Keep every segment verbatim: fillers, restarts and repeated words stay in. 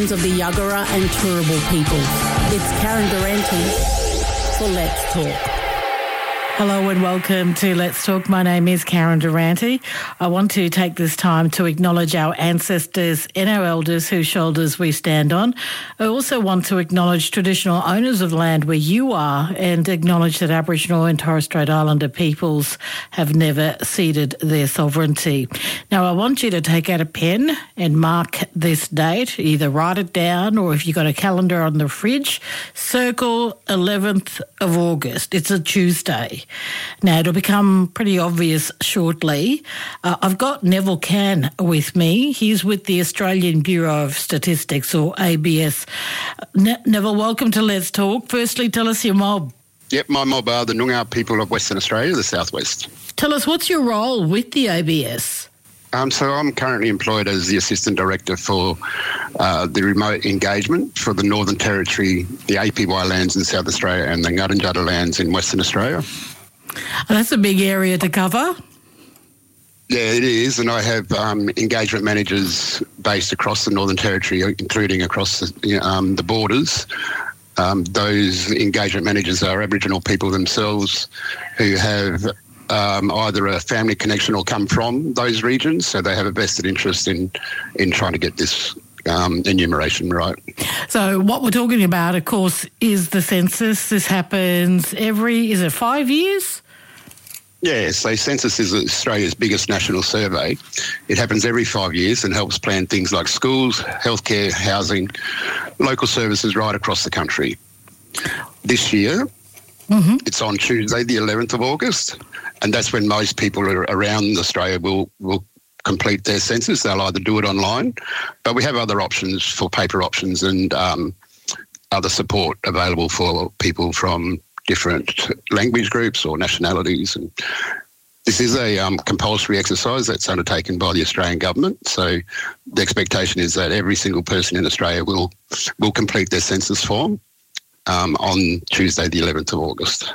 of the Yagara and Turrbal peoples. It's Karen Durante for Let's Talk. Hello and welcome to Let's Talk. My name is Karen Durante. I want to take this time to acknowledge our ancestors and our elders whose shoulders we stand on. I also want to acknowledge traditional owners of the land where you are and acknowledge that Aboriginal and Torres Strait Islander peoples have never ceded their sovereignty. Now, I want you to take out a pen and mark this date, either write it down or if you've got a calendar on the fridge, circle eleventh of August. It's a Tuesday. Now, it'll become pretty obvious shortly. Uh, I've got Neville Cann with me. He's with the Australian Bureau of Statistics, or A B S. Ne- Neville, welcome to Let's Talk. Firstly, tell us your mob. Yep, my mob are the Noongar people of Western Australia, the southwest. Tell us, what's your role with the A B S? Um, so I'm currently employed as the Assistant Director for uh, the remote engagement for the Northern Territory, the A P Y lands in South Australia and the Ngarrindjatjara lands in Western Australia. That's a big area to cover. Yeah, it is, and I have um, engagement managers based across the Northern Territory, including across the, you know, um, the borders. Um, those engagement managers are Aboriginal people themselves who have um, either a family connection or come from those regions, so they have a vested interest in, in trying to get this um, enumeration right. So what we're talking about, of course, is the census. This happens every, is it five years? Yeah, so census is Australia's biggest national survey. It happens every five years and helps plan things like schools, healthcare, housing, local services right across the country. This year, mm-hmm. it's on Tuesday, the eleventh of August, and that's when most people around Australia will, will complete their census. They'll either do it online, but we have other options for paper options and um, other support available for people from different language groups or nationalities. And this is a um, compulsory exercise that's undertaken by the Australian government. So the expectation is that every single person in Australia will will complete their census form um, on Tuesday, the eleventh of August.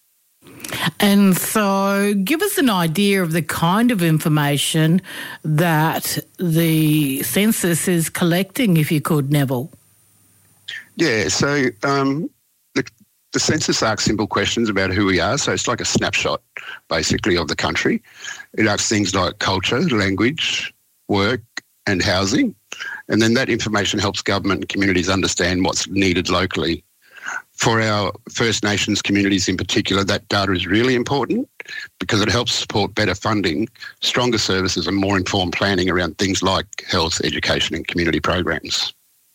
And so give us an idea of the kind of information that the census is collecting, if you could, Neville. Yeah, so um, the, the census asks simple questions about who we are. So it's like a snapshot, basically, of the country. It asks things like culture, language, work and housing. And then that information helps government and communities understand what's needed locally. For our First Nations communities in particular, that data is really important because it helps support better funding, stronger services and more informed planning around things like health, education and community programs.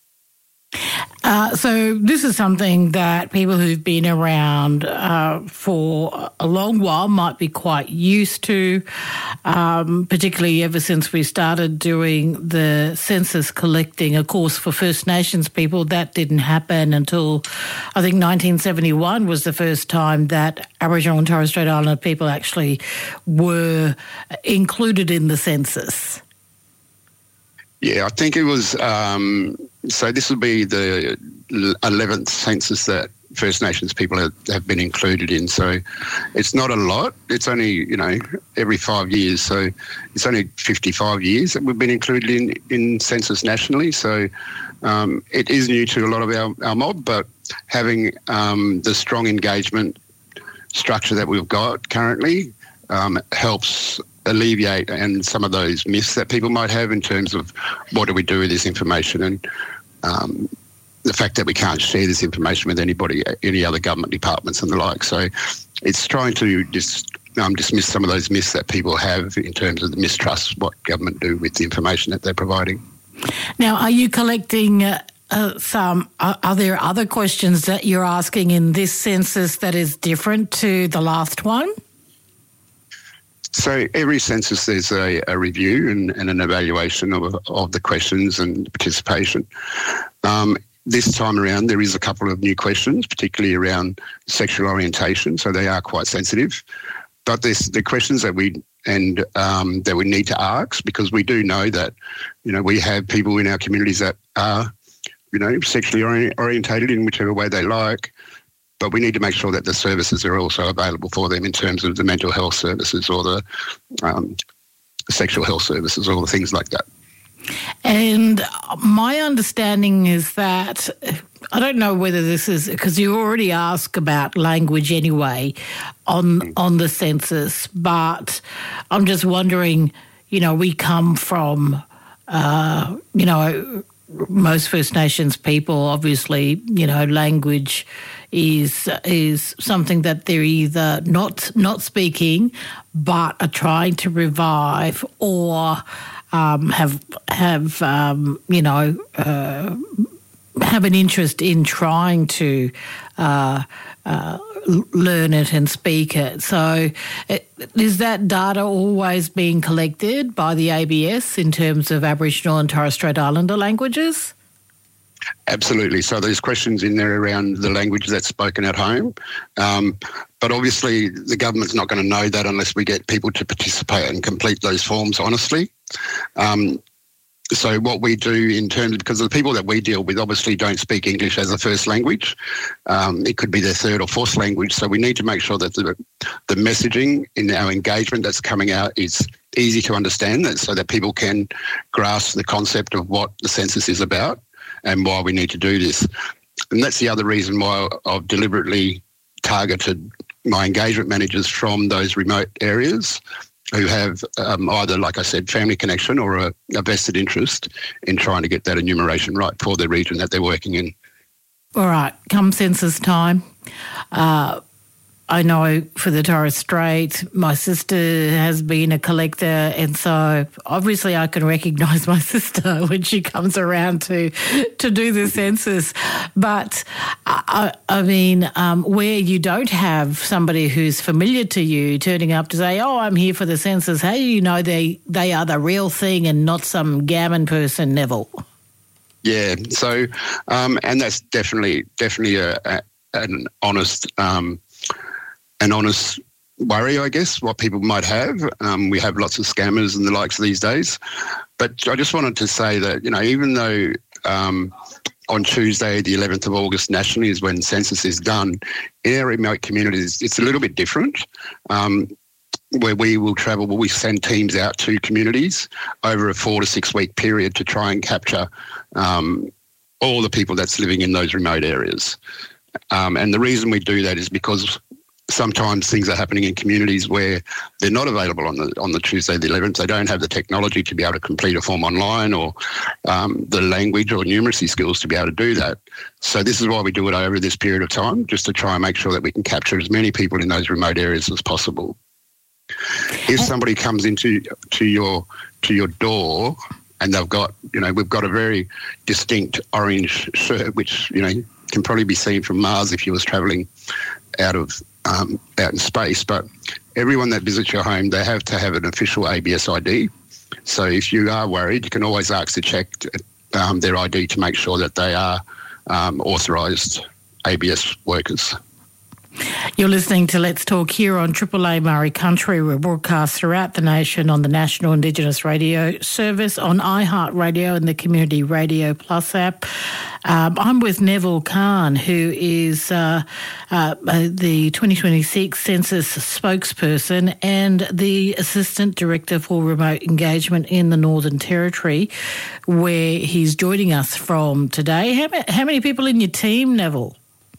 Uh, so this is something that people who've been around uh, for a long while might be quite used to, um, particularly ever since we started doing the census collecting. Of course, for First Nations people, that didn't happen until I think nineteen seventy-one was the first time that Aboriginal and Torres Strait Islander people actually were included in the census. Yeah, I think it was, um, so this will be the eleventh census that First Nations people have, have been included in. So it's not a lot. It's only, you know, every five years. So it's only fifty-five years that we've been included in, in census nationally. So um, it is new to a lot of our, our mob, but having um, the strong engagement structure that we've got currently um, helps alleviate and some of those myths that people might have in terms of what do we do with this information, and um, the fact that we can't share this information with anybody, any other government departments and the like. So it's trying to dis, um, dismiss some of those myths that people have in terms of the mistrust what government do with the information that they're providing. Now, are you collecting uh, uh, some, are, are there other questions that you're asking in this census that is different to the last one? So every census there's a, a review and, and an evaluation of, of the questions and participation. Um, this time around there is a couple of new questions, particularly around sexual orientation, so they are quite sensitive. But there's the questions that we and um, that we need to ask, because we do know that, you know, we have people in our communities that are, you know, sexually ori- orientated in whichever way they like. But we need to make sure that the services are also available for them in terms of the mental health services or the um, sexual health services, all the things like that. And my understanding is that, I don't know whether this is, because you already asked about language anyway on on the census, but I'm just wondering, you know, we come from, uh, you know, most First Nations people, obviously, you know, language is is something that they're either not not speaking but are trying to revive, or um, have have um, you know uh, have an interest in trying to uh, uh, learn it and speak it. So, it, is that data always being collected by the A B S in terms of Aboriginal and Torres Strait Islander languages? Absolutely. So there's questions in there around the language that's spoken at home. Um, but obviously the government's not going to know that unless we get people to participate and complete those forms honestly. Um, so what we do in terms, because the people that we deal with obviously don't speak English as a first language. Um, it could be their third or fourth language. So we need to make sure that the, the messaging in our engagement that's coming out is easy to understand, that so that people can grasp the concept of what the census is about and why we need to do this. And that's the other reason why I've deliberately targeted my engagement managers from those remote areas who have um, either, like I said, family connection or a, a vested interest in trying to get that enumeration right for the region that they're working in. All right, come census time. Uh, I know for the Torres Strait, my sister has been a collector, and so obviously I can recognise my sister when she comes around to to do the census. But I, I mean, um, where you don't have somebody who's familiar to you turning up to say, "Oh, I'm here for the census," how do you know they they are the real thing and not some gammon person, Neville? Yeah. So, um, and that's definitely definitely a, a, an honest. Um, An honest worry, I guess, what people might have. Um, we have lots of scammers and the likes these days. But I just wanted to say that, you know, even though um, on Tuesday, the eleventh of August nationally is when census is done, in our remote communities, it's a little bit different. Um, where we will travel, we send teams out to communities over a four to six week period to try and capture um, all the people that's living in those remote areas. Um, and the reason we do that is because sometimes things are happening in communities where they're not available on the on the Tuesday the eleventh. They don't have the technology to be able to complete a form online, or um, the language or numeracy skills to be able to do that. So this is why we do it over this period of time, just to try and make sure that we can capture as many people in those remote areas as possible. If somebody comes into to your to your door and they've got, you know, we've got a very distinct orange shirt, which, you know, can probably be seen from Mars if you was travelling out of Um, out in space, but everyone that visits your home, they have to have an official A B S I D. So if you are worried, you can always ask to check um, their I D to make sure that they are um, authorised A B S workers. You're listening to Let's Talk here on Triple A Murray Country. We're broadcast throughout the nation on the National Indigenous Radio Service, on iHeartRadio and the Community Radio Plus app. Um, I'm with Neville Khan, who is uh, uh, the twenty twenty-six Census spokesperson and the Assistant Director for Remote Engagement in the Northern Territory, where he's joining us from today. How, how many people in your team, Neville?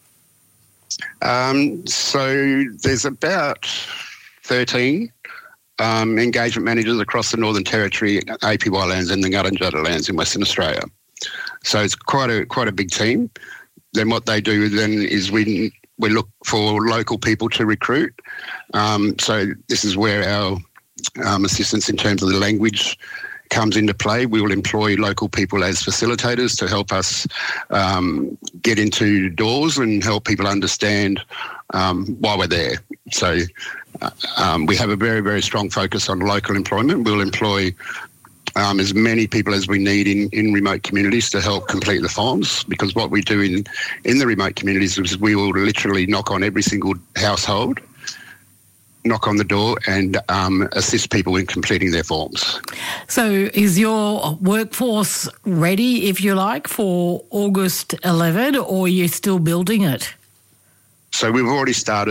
Um, so there's about thirteen um, engagement managers across the Northern Territory, A P Y lands and the Ngarrindjatjara lands in Western Australia. So it's quite a quite a big team. Then what they do then is we we look for local people to recruit. Um, so this is where our um, assistance in terms of the language comes into play. We will employ local people as facilitators to help us um, get into doors and help people understand um, why we're there. So uh, um, we have a very, very strong focus on local employment. We'll employ um, as many people as we need in, in remote communities to help complete the forms, because what we do in, in the remote communities is we will literally knock on every single household, knock on the door and um, assist people in completing their forms. So is your workforce ready, if you like, for August eleventh, or are you still building it? So we've already started.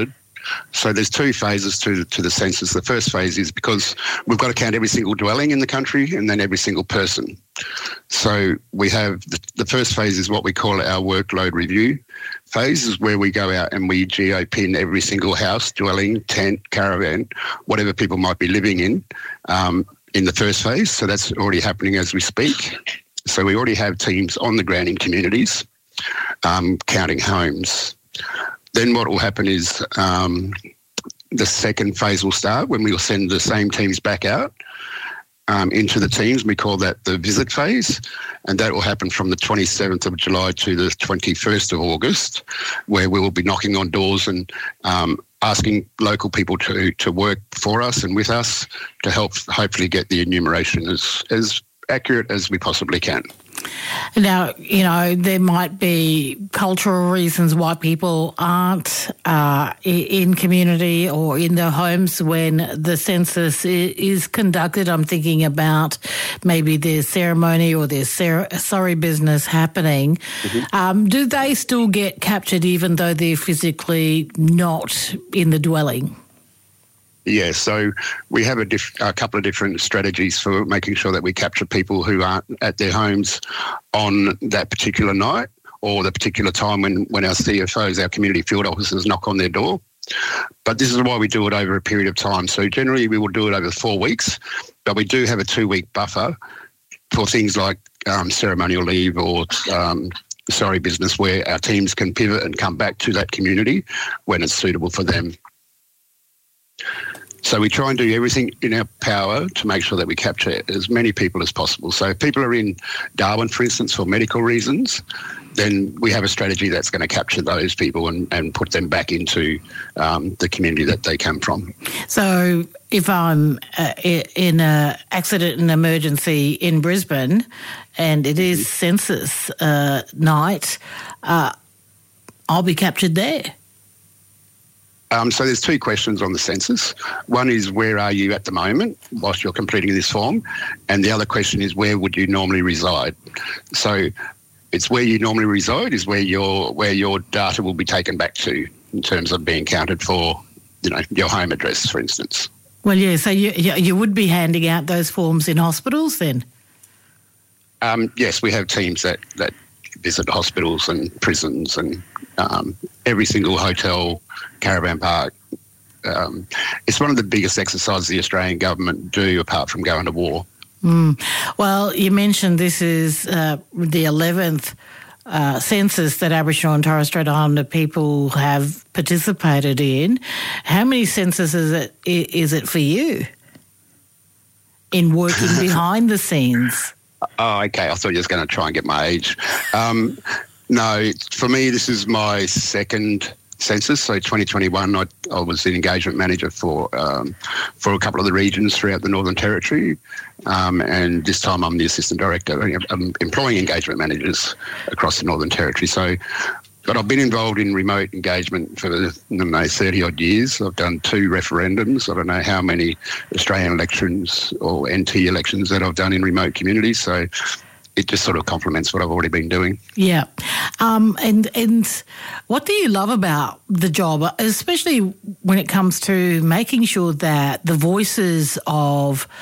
So there's two phases to to the census. The first phase is because we've got to count every single dwelling in the country and then every single person. So we have the, the first phase is what we call our workload review phase, is where we go out and we geo-pin every single house, dwelling, tent, caravan, whatever people might be living in, um, in the first phase. So that's already happening as we speak. So we already have teams on the ground in communities um, counting homes. Then what will happen is um, the second phase will start when we will send the same teams back out um, into the teams. We call that the visit phase, and that will happen from the twenty-seventh of July to the twenty-first of August, where we will be knocking on doors and um, asking local people to, to work for us and with us to help hopefully get the enumeration as, as accurate as we possibly can. Now, you know, there might be cultural reasons why people aren't uh, in community or in their homes when the census is conducted. I'm thinking about maybe there's ceremony or there's sorry business happening. Mm-hmm. Um, do they still get captured even though they're physically not in the dwelling? Yeah, so we have a, diff- a couple of different strategies for making sure that we capture people who aren't at their homes on that particular night or the particular time when, when our C F Os, our community field officers, knock on their door. But this is why we do it over a period of time. So generally we will do it over four weeks, but we do have a two-week buffer for things like um, ceremonial leave or um, sorry business, where our teams can pivot and come back to that community when it's suitable for them. So we try and do everything in our power to make sure that we capture as many people as possible. So if people are in Darwin, for instance, for medical reasons, then we have a strategy that's going to capture those people and, and put them back into um, the community that they come from. So if I'm uh, in an accident and emergency in Brisbane and it is census uh, night, uh, I'll be captured there. Um, so there's two questions on the census. One is, where are you at the moment whilst you're completing this form? And the other question is, where would you normally reside? So it's where you normally reside is where your where your data will be taken back to in terms of being counted for, you know, your home address, for instance. Well, yeah, so you you would be handing out those forms in hospitals then? Um, yes, we have teams that, that visit hospitals and prisons and um, every single hotel, caravan park. Um, it's one of the biggest exercises the Australian government do apart from going to war. Mm. Well, you mentioned this is uh, the eleventh uh, census that Aboriginal and Torres Strait Islander people have participated in. How many censuses is it, is it for you in working behind the scenes? Oh, okay. I thought you were going to try and get my age. Um, no, for me, this is my second census. So twenty twenty-one, I, I was the engagement manager for um, for a couple of the regions throughout the Northern Territory. Um, and this time I'm the assistant director. I'm employing engagement managers across the Northern Territory. So, but I've been involved in remote engagement for, I don't know, thirty odd years. I've done two referendums. I don't know how many Australian elections or N T elections that I've done in remote communities. So it just sort of complements what I've already been doing. Yeah. Um, and, and what do you love about the job, especially when it comes to making sure that the voices of